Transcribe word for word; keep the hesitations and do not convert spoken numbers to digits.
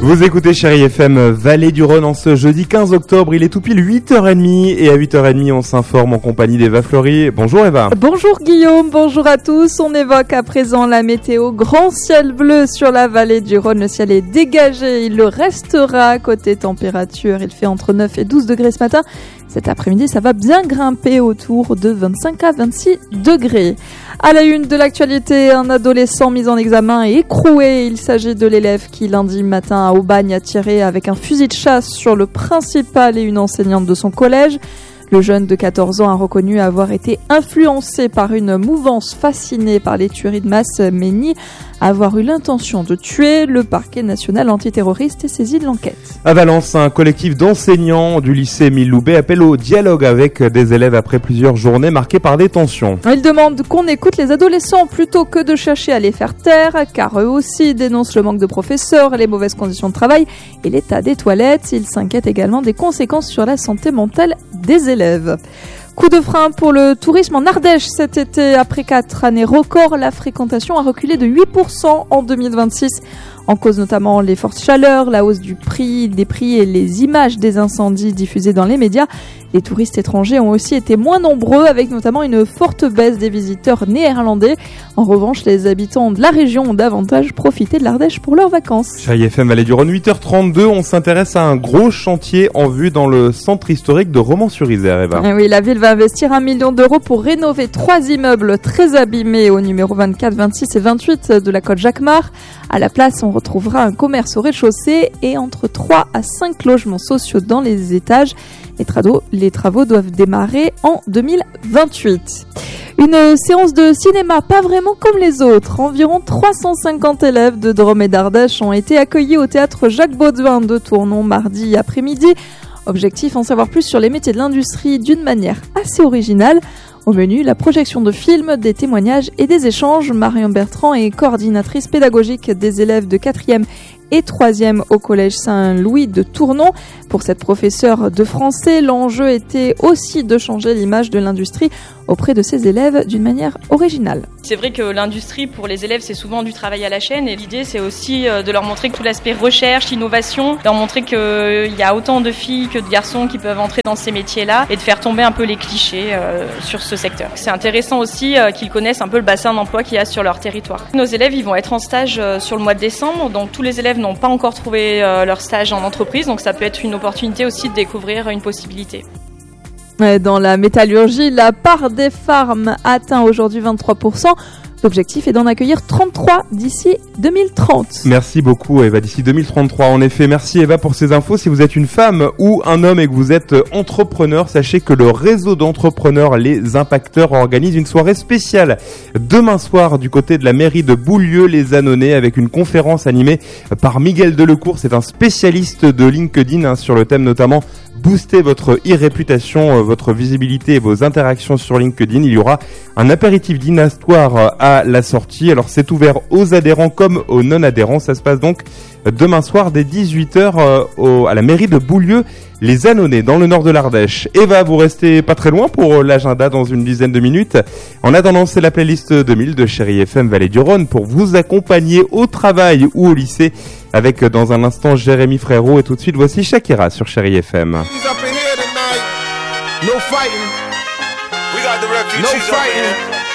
Vous écoutez Chérie F M Vallée du Rhône en ce jeudi quinze octobre, il est tout pile huit heures trente et à huit heures trente on s'informe en compagnie d'Eva Fleury. Bonjour Eva. Bonjour Guillaume, bonjour à tous. On évoque à présent la météo. Grand ciel bleu sur la vallée du Rhône, le ciel est dégagé, il le restera. Côté température, il fait entre neuf et douze degrés ce matin. Cet après-midi, ça va bien grimper autour de vingt-cinq à vingt-six degrés. À la une de l'actualité, un adolescent mis en examen et écroué. Il s'agit de l'élève qui, lundi matin à Aubagne, a tiré avec un fusil de chasse sur le principal et une enseignante de son collège. Le jeune de quatorze ans a reconnu avoir été influencé par une mouvance fascinée par les tueries de masse, mais nie avoir eu l'intention de tuer. Le parquet national antiterroriste est saisi de l'enquête. À Valence, un collectif d'enseignants du lycée Émile Loubet appelle au dialogue avec des élèves après plusieurs journées marquées par des tensions. Ils demandent qu'on écoute les adolescents plutôt que de chercher à les faire taire, car eux aussi dénoncent le manque de professeurs, les mauvaises conditions de travail et l'état des toilettes. Ils s'inquiètent également des conséquences sur la santé mentale des élèves. Coup de frein pour le tourisme en Ardèche cet été. Après quatre années records, la fréquentation a reculé de huit pour cent en deux mille vingt-six. En cause notamment les fortes chaleurs, la hausse du prix, des prix et les images des incendies diffusées dans les médias. Les touristes étrangers ont aussi été moins nombreux, avec notamment une forte baisse des visiteurs néerlandais. En revanche, les habitants de la région ont davantage profité de l'Ardèche pour leurs vacances. Chérie F M Vallée du Rhône, huit heures trente-deux, on s'intéresse à un gros chantier en vue dans le centre historique de Romans-sur-Isère, Eva. Ah oui, la ville va investir un million d'euros pour rénover trois immeubles très abîmés au numéro vingt-quatre, vingt-six et vingt-huit de la côte Jacquemart. À la place, on retrouvera un commerce au rez-de-chaussée et entre trois à cinq logements sociaux dans les étages. Les travaux, les travaux doivent démarrer en deux mille vingt-huit. Une séance de cinéma pas vraiment comme les autres. Environ trois cent cinquante élèves de Drôme et d'Ardèche ont été accueillis au théâtre Jacques Baudouin de Tournon mardi après-midi. Objectif, en savoir plus sur les métiers de l'industrie d'une manière assez originale. Au menu, la projection de films, des témoignages et des échanges. Marion Bertrand est coordinatrice pédagogique des élèves de quatrième et troisième au collège Saint-Louis de Tournon. Pour cette professeure de français, l'enjeu était aussi de changer l'image de l'industrie auprès de ses élèves d'une manière originale. C'est vrai que l'industrie, pour les élèves, c'est souvent du travail à la chaîne, et l'idée, c'est aussi de leur montrer que tout l'aspect recherche, innovation, leur montrer qu'il y a autant de filles que de garçons qui peuvent entrer dans ces métiers-là, et de faire tomber un peu les clichés euh, sur ce secteur. C'est intéressant aussi euh, qu'ils connaissent un peu le bassin d'emploi qu'il y a sur leur territoire. Nos élèves, ils vont être en stage euh, sur le mois de décembre, donc tous les élèves n'ont pas encore trouvé euh, leur stage en entreprise, donc ça peut être une opportunité aussi de découvrir une possibilité. Dans la métallurgie, la part des femmes atteint aujourd'hui vingt-trois pour cent. L'objectif est d'en accueillir trente-trois d'ici deux mille trente. Merci beaucoup Eva, d'ici deux mille trente-trois en effet. Merci Eva pour ces infos. Si vous êtes une femme ou un homme et que vous êtes entrepreneur, sachez que le réseau d'entrepreneurs Les Impacteurs organise une soirée spéciale demain soir du côté de la mairie de Boulieu-les-Annonay avec une conférence animée par Miguel Delecourt. C'est un spécialiste de LinkedIn hein, sur le thème notamment booster votre e-réputation, votre visibilité et vos interactions sur LinkedIn. Il y aura un apéritif dînatoire à la sortie. Alors c'est ouvert aux adhérents comme aux non-adhérents. Ça se passe donc demain soir dès dix-huit heures euh, au, à la mairie de Boulieu-les-Annonay dans le nord de l'Ardèche. Eva, vous restez pas très loin pour l'agenda dans une dizaine de minutes. En attendant, c'est la playlist deux mille de Chérie F M Vallée du Rhône pour vous accompagner au travail ou au lycée avec dans un instant Jérémy Frérot et tout de suite voici Shakira sur Chérie F M. No fighting. We got the refugees no fighting.